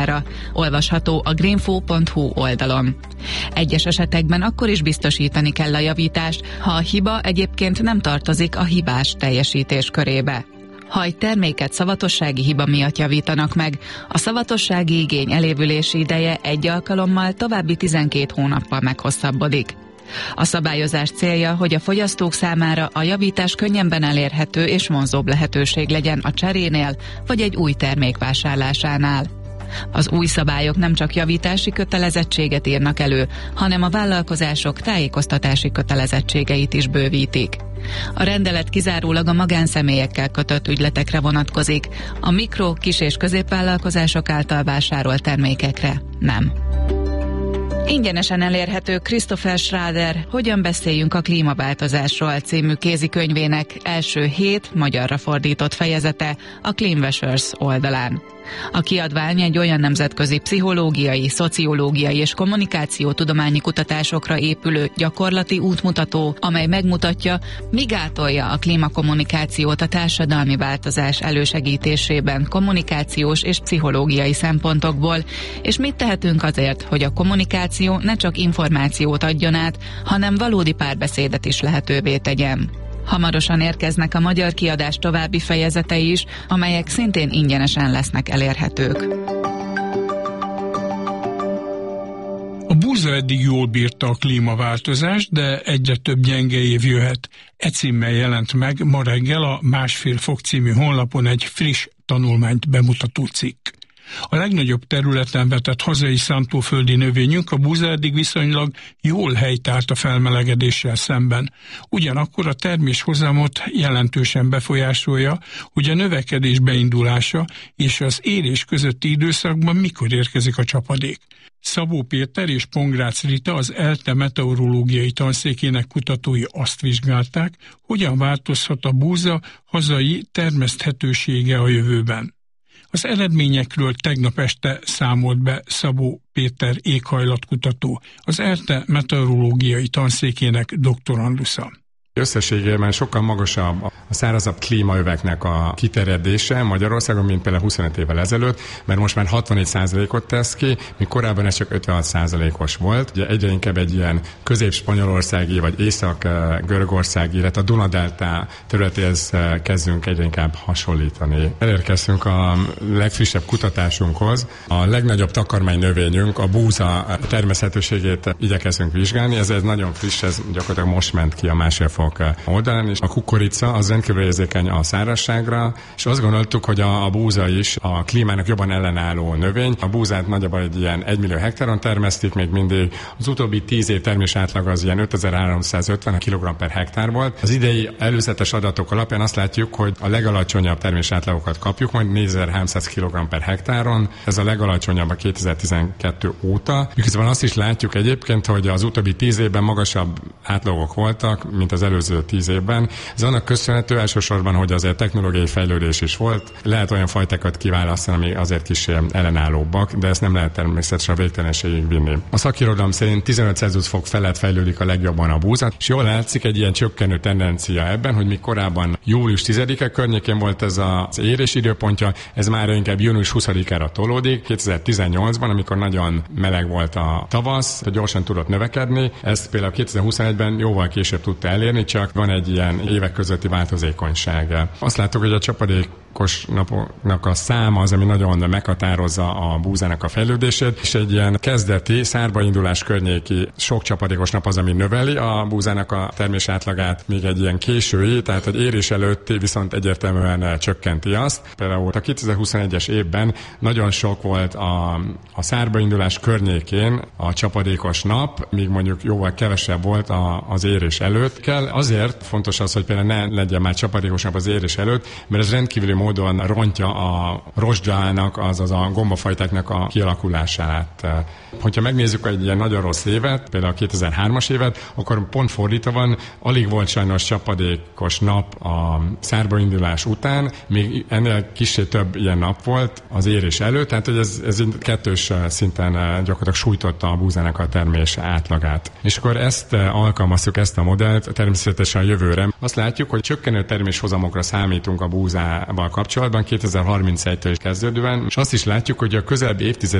számára. Olvasható a greenfo.hu oldalon. Egyes esetekben akkor is biztosítani kell a javítást, ha a hiba egyébként nem tartozik a hibás teljesítés körébe. Ha egy terméket szavatossági hiba miatt javítanak meg, a szavatossági igény elévülési ideje egy alkalommal további 12 hónappal meghosszabbodik. A szabályozás célja, hogy a fogyasztók számára a javítás könnyebben elérhető és vonzóbb lehetőség legyen a cserénél vagy egy új termék vásárlásánál. Az új szabályok nem csak javítási kötelezettséget írnak elő, hanem a vállalkozások tájékoztatási kötelezettségeit is bővítik. A rendelet kizárólag a magánszemélyekkel kötött ügyletekre vonatkozik, a mikro-, kis- és középvállalkozások által vásárolt termékekre nem. Ingyenesen elérhető Christopher Schrader Hogyan beszéljünk a klímaváltozásról című kézikönyvének első 7 magyarra fordított fejezete a Cleanwashers oldalán. A kiadvány egy olyan nemzetközi pszichológiai, szociológiai és kommunikációtudományi kutatásokra épülő gyakorlati útmutató, amely megmutatja, mi gátolja a klímakommunikációt a társadalmi változás elősegítésében kommunikációs és pszichológiai szempontokból, és mit tehetünk azért, hogy a kommunikáció ne csak információt adjon át, hanem valódi párbeszédet is lehetővé tegyen. Hamarosan érkeznek a magyar kiadás további fejezetei is, amelyek szintén ingyenesen lesznek elérhetők. A búza eddig jól bírta a klímaváltozást, de egyre több gyenge év jöhet. E címmel jelent meg ma reggel a 1,5 fok című honlapon egy friss tanulmányt bemutató cikk. A legnagyobb területen vetett hazai szántóföldi növényünk, a búza eddig viszonylag jól helytált a felmelegedéssel szemben. Ugyanakkor a terméshozamot jelentősen befolyásolja, hogy a növekedés beindulása és az érés közötti időszakban mikor érkezik a csapadék. Szabó Péter és Pongrácz Rita, az ELTE meteorológiai tanszékének kutatói azt vizsgálták, hogyan változhat a búza hazai termeszthetősége a jövőben. Az eredményekről tegnap este számolt be Szabó Péter éghajlatkutató, az ELTE meteorológiai tanszékének doktorandusza. Összességében sokkal magasabb a szárazabb klímaöveknek a kiterjedése Magyarországon, mint például 25 évvel ezelőtt, mert most már 64%-ot tesz ki, míg korábban ez csak 56%-os volt. Ugye egyre inkább egy ilyen közép-spanyolországi vagy észak-görögországi, illetve a Duna-delta területéhez kezdünk egyre inkább hasonlítani. Elérkeztünk a legfrissebb kutatásunkhoz. A legnagyobb takarmánynövényünk, a búza termeszhetőségét igyekezünk vizsgálni. Ez nagyon friss, ez gyakorlatilag most ment ki a 1,5 fok oldalán, és a kukorica az rendkívül érzékeny a szárazságra, és azt gondoltuk, hogy a búza is a klímának jobban ellenálló növény. A búzát nagyjából egy ilyen 1 millió hektáron termesztik még mindig. Az utóbbi 10 év termés átlag az ilyen 5350 kg per hektár volt. Az idei előzetes adatok alapján azt látjuk, hogy a legalacsonyabb termés átlagokat kapjuk, majd 4300 kg per hektáron. Ez a legalacsonyabb a 2012 óta. Miközben azt is látjuk egyébként, hogy az utóbbi 10 évben magasabb átlagok voltak, mint az előző 10 évben. Ez annak köszönhető elsősorban, hogy azért technológiai fejlődés is volt. Lehet olyan fajtákat kiválasztani, ami azért kis ellenállóbbak, de ezt nem lehet természetesen a végtelenségig vinni. A szakirodalom szerint 15 Celsius fok felett fejlődik a legjobban a búza, és jól látszik egy ilyen csökkenő tendencia ebben, hogy míg korábban július 10-e környékén volt ez az érés időpontja, ez már inkább június 20-ára tolódik. 2018-ban, amikor nagyon meleg volt a tavasz, gyorsan tudott növekedni, ezt például 2021-ben jóval később tudta elérni, csak van egy ilyen évek közötti változékonyság. Azt láttuk, hogy a csapadékos napoknak a száma az, ami nagyon meghatározza a búzának a fejlődését, és egy ilyen kezdeti szárbaindulás környéki sok csapadékos nap az, ami növeli a búzának a termés átlagát, még egy ilyen késői, tehát egy érés előtti viszont egyértelműen csökkenti azt. Például a 2021-es évben nagyon sok volt a szárbaindulás környékén a csapadékos nap, míg mondjuk jóval kevesebb volt az érés előtt. Azért fontos az, hogy például ne legyen már csapadékos nap az érés előtt, mert ez rendkívüli módon rontja a rozsdának, azaz a gombafajtáknak a kialakulását. Hogyha megnézzük egy ilyen nagyon rossz évet, például a 2003-as évet, akkor pont fordítva van, alig volt sajnos csapadékos nap a szárbaindulás után, még ennél kissé több ilyen nap volt az érés előtt, tehát hogy ez kettős szinten gyakorlatilag sújtotta a búzának a termés átlagát. És akkor ezt alkalmaztuk, ezt a modellt természetesen a jövőre. Azt látjuk, hogy csökkenő terméshozamokra számítunk a búzával kapcsolatban 2031-től kezdődően, és azt is látjuk, hogy a közelebbi évtized